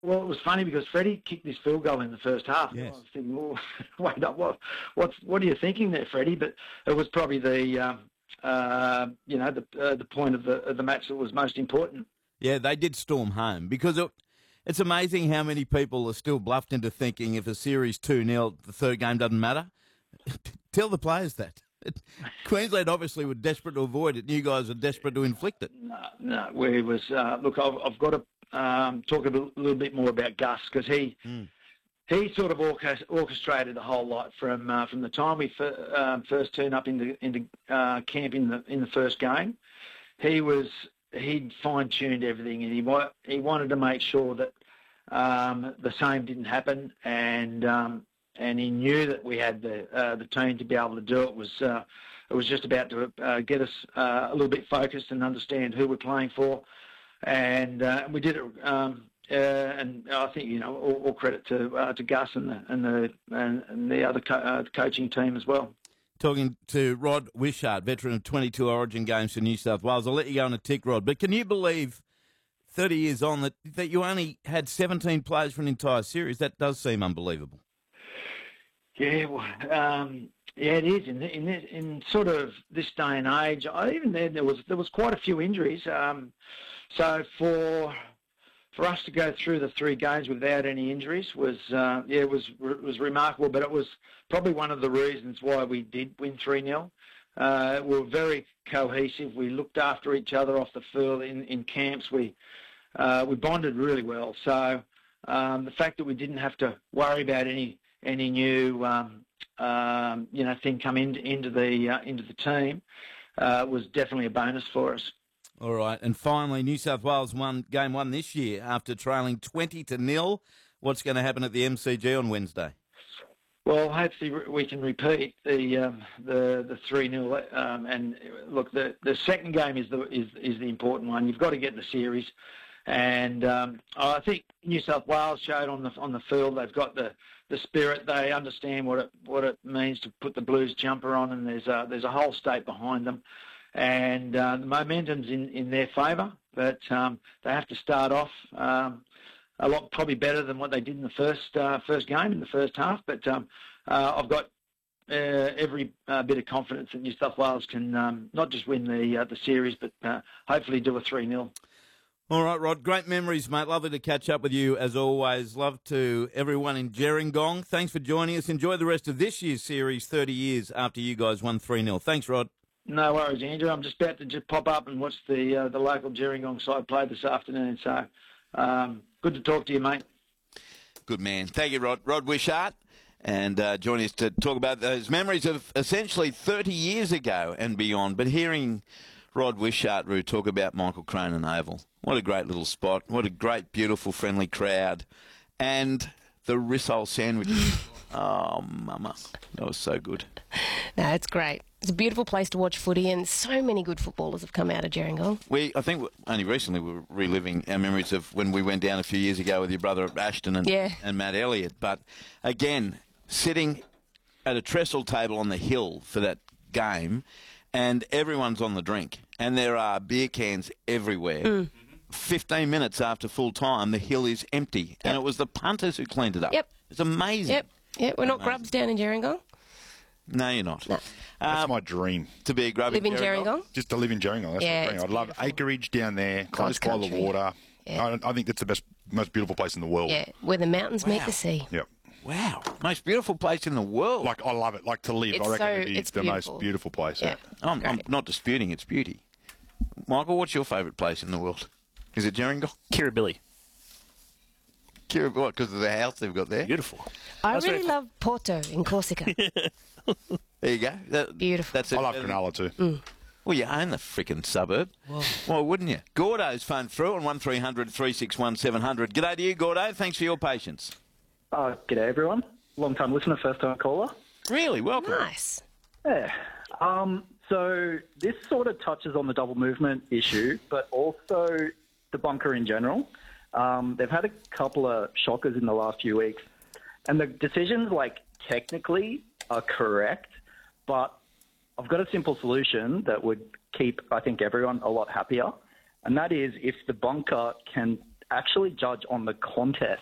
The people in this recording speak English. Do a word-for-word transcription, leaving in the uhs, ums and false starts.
Well, it was funny because Freddie kicked this field goal in the first half. Yes. I was thinking, well, wait up, what, what's, what are you thinking there, Freddie? But it was probably the, um, uh, you know, the uh, the point of the of the match that was most important. Yeah, they did storm home because it, it's amazing how many people are still bluffed into thinking if a series two nil, the third game doesn't matter. Tell the players that. Queensland obviously were desperate to avoid it. You guys are desperate to inflict it. No, no, we was uh, look. I've, I've got to um, talk a bit- little bit more about Gus because he Mm. he sort of orchest- orchestrated the whole lot from uh, from the time we fir- um, first turned up into into uh, camp in the in the first game. He was he'd fine tuned everything, and he wa- he wanted to make sure that um, the same didn't happen, and um, and he knew that we had the uh, the team to be able to do it. Was uh, it was just about to uh, get us uh, a little bit focused and understand who we're playing for, and uh, we did it. Um, uh, and I think you know all, all credit to uh, to Gus and the and the and, and the other co- uh, coaching team as well. Talking to Rod Wishart, veteran of twenty-two Origin games for New South Wales. I'll let you go on a tick, Rod. But can you believe, thirty years on, that, that you only had seventeen players for an entire series? That does seem unbelievable. Yeah, well, um, yeah, it is. In in this, in sort of this day and age, I, even then there was there was quite a few injuries. Um, so for for us to go through the three games without any injuries was uh, yeah, it was was remarkable. But it was probably one of the reasons why we did win three nil. Uh, we were very cohesive. We looked after each other off the field in, in camps. We uh, we bonded really well. So um, the fact that we didn't have to worry about any any new um, um, you know thing come in, into the uh, into the team uh, was definitely a bonus for us. All right, and finally, New South Wales won game one this year after trailing twenty to nil. What's going to happen at the M C G on Wednesday? Well, hopefully we can repeat the um, the the three nil. Um, and look, the the second game is the is is the important one. You've got to get the series, and um, I think New South Wales showed on the on the field they've got the, the spirit. They understand what it what it means to put the Blues jumper on, and there's a there's a whole state behind them, and uh, the momentum's in, in their favour. But um, they have to start off. Um, A lot probably better than what they did in the first uh, first game in the first half, but um, uh, I've got uh, every uh, bit of confidence that New South Wales can um, not just win the uh, the series, but uh, hopefully do a three nil. All right, Rod, great memories, mate. Lovely to catch up with you as always. Love to everyone in Gerringong. Thanks for joining us. Enjoy the rest of this year's series, thirty years after you guys won three nil. Thanks, Rod. No worries, Andrew. I'm just about to just pop up and watch the uh, the local Gerringong side play this afternoon, so... Um, good to talk to you, mate. Good man. Thank you, Rod. Rod Wishart, and uh, joining us to talk about those memories of essentially thirty years ago and beyond. But hearing Rod Wishart, Roo, talk about Michael Cronin Oval, what a great little spot. What a great, beautiful, friendly crowd. And the Rissole sandwiches. Oh, mama. That was so good. No, it's great. It's a beautiful place to watch footy, and so many good footballers have come out of Gerringong. We, I think, only recently we were reliving our memories of when we went down a few years ago with your brother Ashton and, Yeah. and Matt Elliott. But again, sitting at a trestle table on the hill for that game, and everyone's on the drink, and there are beer cans everywhere. Mm. Fifteen minutes after full time, the hill is empty, Yep. and it was the punters who cleaned it up. Yep. It's amazing. Yep, yep. We're not Amazing. grubs down in Gerringong. No, you're not. No. That's Um, my dream, to be a grub Live in Gerringong. just to live in Gerringong. That's Yeah, my dream. it's I'd love beautiful. acreage down there, close God's by the country. water. Yeah. I, I think that's the best, most beautiful place in the world. Yeah, where the mountains meet Wow. the sea. Yep. Wow, most beautiful place in the world. Like, I love it. Like, to live, It's I reckon so- it is it's the beautiful. most beautiful place. Yeah. I'm, I'm Great. not disputing its beauty. Michael, what's your favourite place in the world? Is it Gerringong? Kirribilli. Kira, what, because of the house they've got there? Beautiful. I That's really very- love Porto in Corsica. There you go. That- Beautiful. That's it. I love Cronulla too. Mm. Well, you own the freaking suburb. Why wouldn't you? Gordo's phone through on one three hundred three six one seven hundred. G'day to you, Gordo. Thanks for your patience. Oh, g'day everyone. Long time listener, first time caller. Really? Welcome. Nice. Yeah. Um, so this sort of touches on the double movement issue, but also the bunker in general. Um, they've had a couple of shockers in the last few weeks, and the decisions, like, technically are correct, but I've got a simple solution that would keep, I think, everyone a lot happier, and that is if the bunker can actually judge on the contest